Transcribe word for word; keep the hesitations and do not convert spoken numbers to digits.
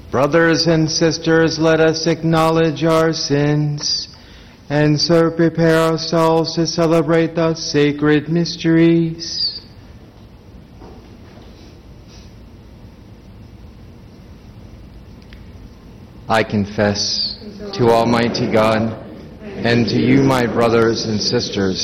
Brothers and sisters, let us acknowledge our sins and so prepare ourselves to celebrate the sacred mysteries. I confess to Almighty God and to you, my brothers and sisters,